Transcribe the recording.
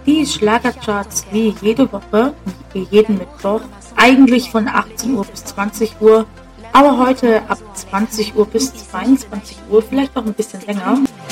Die Schlagercharts wie jede Woche, wie jeden Mittwoch, eigentlich von 18 Uhr bis 20 Uhr, aber heute ab 20 Uhr bis 22 Uhr, vielleicht noch ein bisschen länger.